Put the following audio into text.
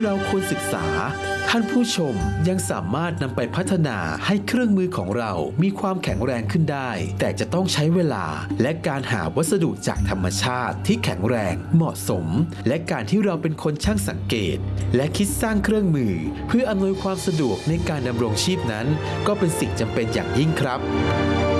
เราควรศึกษาท่านผู้ชมยังสามารถนำไปพัฒนาให้เครื่องมือของเรามีความแข็งแรงขึ้นได้แต่จะต้องใช้เวลาและการหาวัสดุจากธรรมชาติที่แข็งแรงเหมาะสมและการที่เราเป็นคนช่างสังเกตและคิดสร้างเครื่องมือเพื่ออำนวยความสะดวกในการดำรงชีพนั้นก็เป็นสิ่งจำเป็นอย่างยิ่งครับ